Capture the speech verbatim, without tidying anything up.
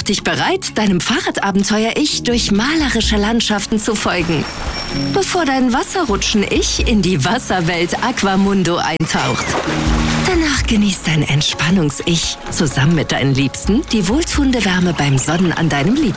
dich bereit, deinem Fahrradabenteuer-Ich durch malerische Landschaften zu folgen, bevor dein Wasserrutschen-Ich in die Wasserwelt Aquamundo eintaucht. Danach genießt dein Entspannungs-Ich zusammen mit deinen Liebsten die wohltuende Wärme beim Sonnen an deinem Lieblings